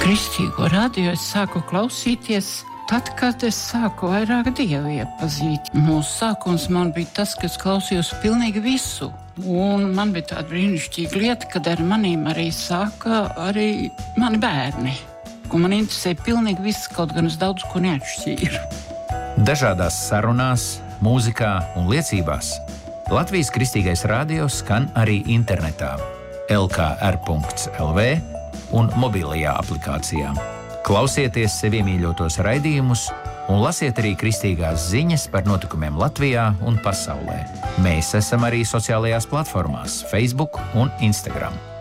Kristīgo radio es sāku klausīties tad, kad es sāku vairāk Dievu iepazīt. Mūsu sākums man bija tas, ka es klausījos pilnīgi visu. Un man bija tāda brīnišķīga lieta, kad ar manīm arī sāka arī mani bērni. Un man interesēja pilnīgi viss, kaut gan es daudz ko neatšķīru. Dažādās sarunās, mūzikā un liecībās Latvijas Kristīgais radio skan arī internetā lkr.lv un mobilajā aplikācijā. Klausieties sev iemīļotos raidījumus un lasiet arī kristīgās ziņas par notikumiem Latvijā un pasaulē. Mēs esam arī sociālajās platformās Facebook un Instagram.